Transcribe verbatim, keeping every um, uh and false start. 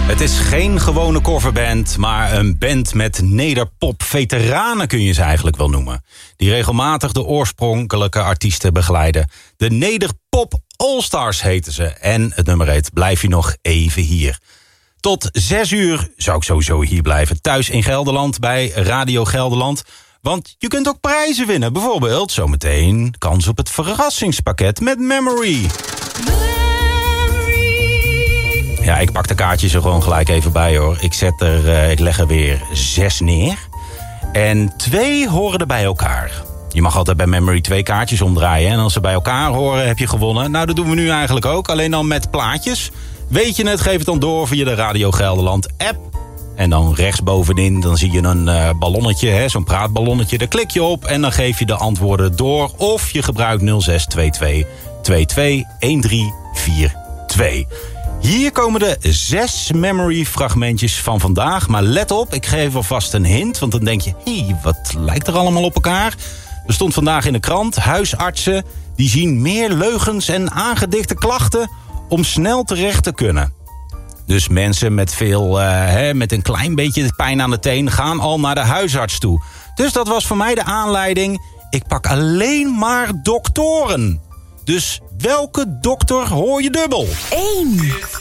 Het is geen gewone coverband, maar een band met nederpop-veteranen kun je ze eigenlijk wel noemen. Die regelmatig de oorspronkelijke artiesten begeleiden. De Nederpop Allstars heten ze. En het nummer heet Blijf je nog even hier. Tot zes uur zou ik sowieso hier blijven. Thuis in Gelderland bij Radio Gelderland. Want je kunt ook prijzen winnen. Bijvoorbeeld zometeen kans op het verrassingspakket met Memory. Ja, ik pak de kaartjes er gewoon gelijk even bij, hoor. Ik, zet er, uh, ik leg er weer zes neer. En twee horen er bij elkaar. Je mag altijd bij Memory twee kaartjes omdraaien. En als ze bij elkaar horen, heb je gewonnen. Nou, dat doen we nu eigenlijk ook. Alleen dan met plaatjes. Weet je het, geef het dan door via de Radio Gelderland app. En dan rechtsbovenin, dan zie je een uh, ballonnetje, hè, zo'n praatballonnetje. Daar klik je op en dan geef je de antwoorden door. Of je gebruikt nul zes twee twee twee twee een drie vier twee. Hier komen de zes memory fragmentjes van vandaag. Maar let op, ik geef alvast een hint. Want dan denk je, hé, hey, wat lijkt er allemaal op elkaar? Er stond vandaag in de krant, huisartsen die zien meer leugens en aangedikte klachten om snel terecht te kunnen. Dus mensen met, veel, uh, hè, met een klein beetje pijn aan de teen gaan al naar de huisarts toe. Dus dat was voor mij de aanleiding. Ik pak alleen maar doktoren. Dus welke dokter hoor je dubbel? één.